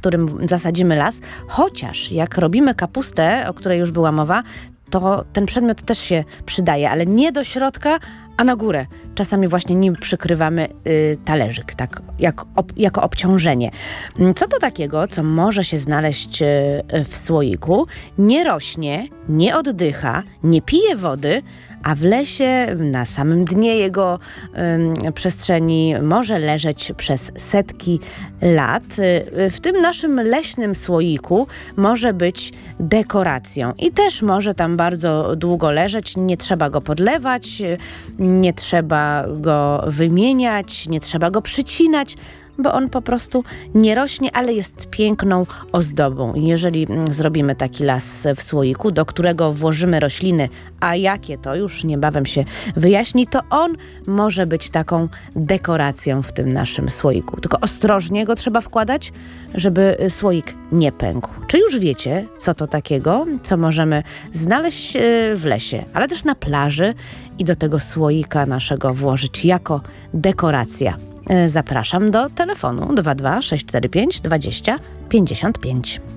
którym zasadzimy las, chociaż jak robimy kapustę, o której już była mowa, to ten przedmiot też się przydaje, ale nie do środka, a na górę. Czasami właśnie nim przykrywamy talerzyk, tak jako obciążenie. Co to takiego, co może się znaleźć w słoiku, nie rośnie, nie oddycha, nie pije wody, a w lesie, na samym dnie jego przestrzeni może leżeć przez setki lat. W tym naszym leśnym słoiku może być dekoracją i też może tam bardzo długo leżeć. Nie trzeba go podlewać, nie trzeba go wymieniać, nie trzeba go przycinać, bo on po prostu nie rośnie, ale jest piękną ozdobą. I jeżeli zrobimy taki las w słoiku, do którego włożymy rośliny, a jakie to już niebawem się wyjaśni, to on może być taką dekoracją w tym naszym słoiku. Tylko ostrożnie go trzeba wkładać, żeby słoik nie pękł. Czy już wiecie, co to takiego, co możemy znaleźć w lesie, ale też na plaży i do tego słoika naszego włożyć jako dekoracja? Zapraszam do telefonu 22 645 20 55.